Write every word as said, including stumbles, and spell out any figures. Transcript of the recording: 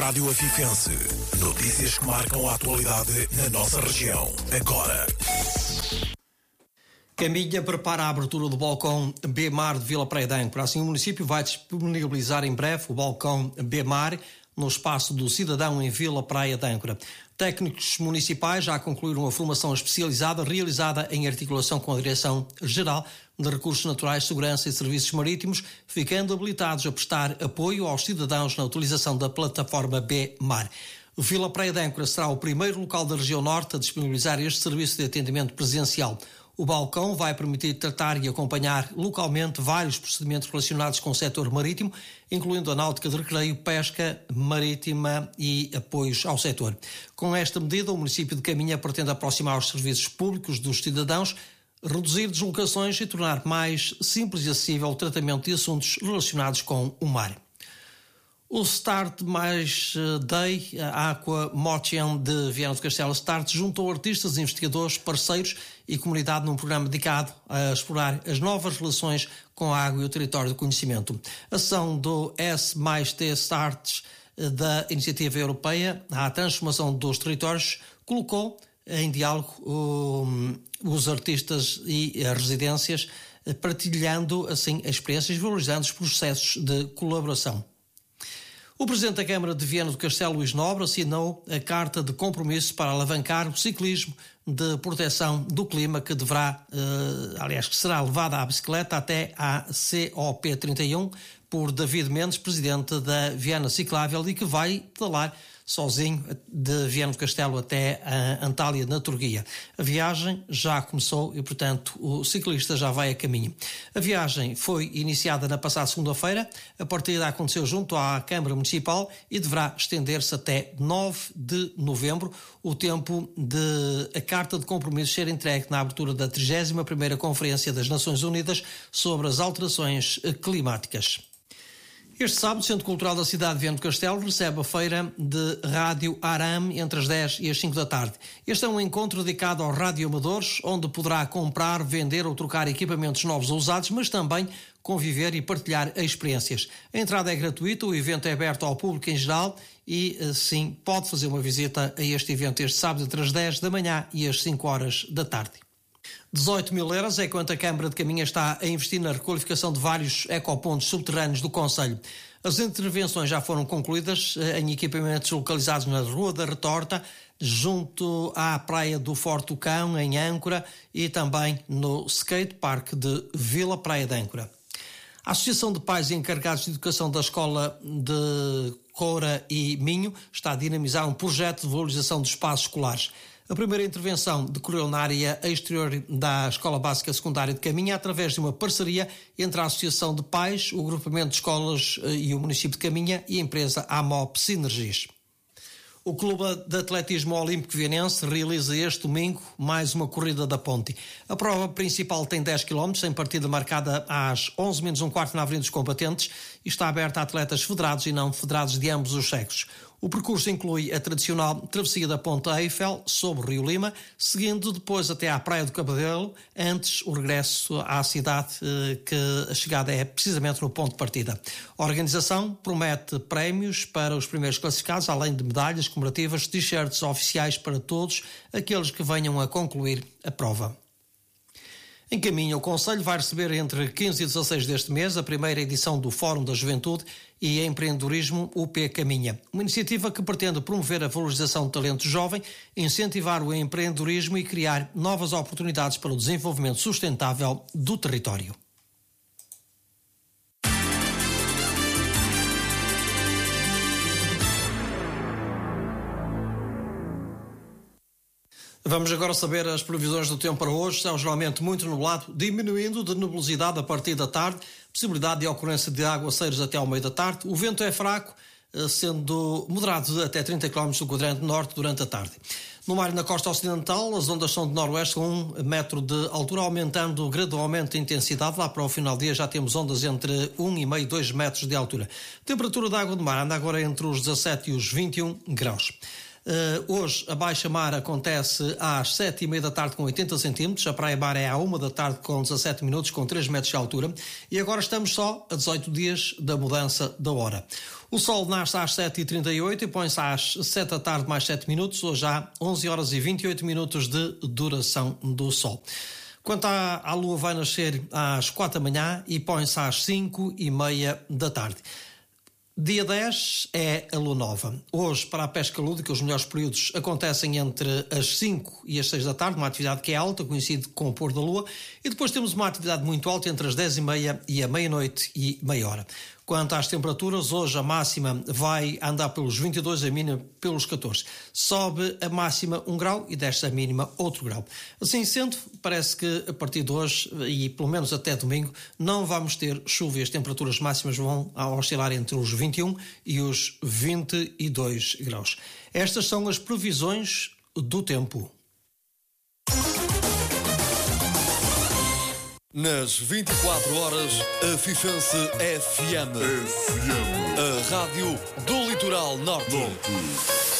Rádio Afifense. Notícias que marcam a atualidade na nossa região. Agora. Caminha prepara a abertura do balcão B-Mar de Vila Praia de Âncora. Assim, o município vai disponibilizar em breve o balcão B-Mar no espaço do cidadão em Vila Praia de Âncora. Técnicos municipais já concluíram a formação especializada realizada em articulação com a Direção-Geral de Recursos Naturais, Segurança e Serviços Marítimos, ficando habilitados a prestar apoio aos cidadãos na utilização da plataforma B-Mar. Vila Praia de Âncora será o primeiro local da região norte a disponibilizar este serviço de atendimento presencial. O balcão vai permitir tratar e acompanhar localmente vários procedimentos relacionados com o setor marítimo, incluindo a náutica de recreio, pesca marítima e apoios ao setor. Com esta medida, o município de Caminha pretende aproximar os serviços públicos dos cidadãos, reduzir deslocações e tornar mais simples e acessível o tratamento de assuntos relacionados com o mar. O Start Mais Day, a Aqua Motion de Viana do Castelo Start, juntou artistas, investigadores, parceiros e comunidade num programa dedicado a explorar as novas relações com a água e o território do conhecimento. A ação do S mais T Starts da Iniciativa Europeia à Transformação dos Territórios colocou em diálogo um, os artistas e as residências, partilhando assim experiências e valorizando os processos de colaboração. O Presidente da Câmara de Viana do Castelo, Luís Nobre, assinou a carta de compromisso para alavancar o ciclismo de proteção do clima que deverá, eh, aliás, que será levada à bicicleta até à C O P trinta e um por David Mendes, Presidente da Viana Ciclável, e que vai pedalar sozinho de Viana do Castelo até a Antália, na Turguia. A viagem já começou e, portanto, o ciclista já vai a caminho. A viagem foi iniciada na passada segunda-feira, a partida aconteceu junto à Câmara Municipal e deverá estender-se até nove de novembro, o tempo de a carta de compromisso ser entregue na abertura da trigésima primeira Conferência das Nações Unidas sobre as alterações climáticas. Este sábado, o Centro Cultural da cidade de Viana do Castelo recebe a feira de Rádio Arame entre as dez e as cinco da tarde. Este é um encontro dedicado aos radioamadores, onde poderá comprar, vender ou trocar equipamentos novos ou usados, mas também conviver e partilhar experiências. A entrada é gratuita, o evento é aberto ao público em geral e, sim, pode fazer uma visita a este evento este sábado entre as dez da manhã e as cinco horas da tarde. dezoito mil euros é quanto a Câmara de Caminha está a investir na requalificação de vários ecopontos subterrâneos do concelho. As intervenções já foram concluídas em equipamentos localizados na Rua da Retorta, junto à Praia do Forte do Cão, em Âncora, e também no Skate Park de Vila Praia de Âncora. A Associação de Pais encarregados de educação da Escola de Coura e Minho está a dinamizar um projeto de valorização dos espaços escolares. A primeira intervenção decorreu na área exterior da Escola Básica Secundária de Caminha, através de uma parceria entre a Associação de Pais, o Agrupamento de Escolas e o município de Caminha e a empresa AMOP Sinergias. O Clube de Atletismo Olímpico Vienense realiza este domingo mais uma corrida da ponte. A prova principal tem dez quilómetros, em partida marcada às onze menos um quarto na Avenida dos Combatentes, e está aberta a atletas federados e não federados de ambos os sexos. O percurso inclui a tradicional travessia da Ponte Eiffel, sobre o Rio Lima, seguindo depois até à Praia do Cabedelo, antes o regresso à cidade, que a chegada é precisamente no ponto de partida. A organização promete prémios para os primeiros classificados, além de medalhas comemorativas, t-shirts oficiais para todos aqueles que venham a concluir a prova. Em Caminha, o Conselho vai receber entre quinze e dezasseis deste mês a primeira edição do Fórum da Juventude e Empreendedorismo U P Caminha, uma iniciativa que pretende promover a valorização do talento jovem, incentivar o empreendedorismo e criar novas oportunidades para o desenvolvimento sustentável do território. Vamos agora saber as previsões do tempo para hoje. Céu geralmente muito nublado, diminuindo de nebulosidade a partir da tarde, possibilidade de ocorrência de aguaceiros até ao meio da tarde. O vento é fraco, sendo moderado até trinta quilómetros do quadrante norte durante a tarde. No mar e na costa ocidental, as ondas são de noroeste com um metro de altura, aumentando gradualmente a intensidade. Lá para o final do dia já temos ondas entre um vírgula cinco e dois metros de altura. A temperatura da água do mar anda agora entre os dezassete e os vinte e um graus. Uh, hoje a baixa mar acontece às sete e meia da tarde com oitenta centímetros, a praia bar é à uma da tarde com dezassete minutos, com três metros de altura, e agora estamos só a dezoito dias da mudança da hora. O sol nasce às sete e trinta e oito e põe-se às sete da tarde mais sete minutos, hoje há onze horas e vinte e oito minutos de duração do sol. Quanto à, à lua, vai nascer às quatro da manhã e põe-se às cinco e meia da tarde. Dia dez é a lua nova. Hoje, para a pesca lúdica, os melhores períodos acontecem entre as cinco e as seis da tarde, uma atividade que é alta, coincide com o pôr da lua, e depois temos uma atividade muito alta entre as dez e meia e a meia-noite e meia hora. Quanto às temperaturas, hoje a máxima vai andar pelos vinte e dois, a mínima pelos catorze. Sobe a máxima um grau e desce a mínima outro grau. Assim sendo, parece que a partir de hoje, e pelo menos até domingo, não vamos ter chuva e as temperaturas máximas vão oscilar entre os vinte e um e os vinte e dois graus. Estas são as previsões do tempo. Nas vinte e quatro horas, a Fifense F M. F M. A rádio do Litoral Norte. Norte.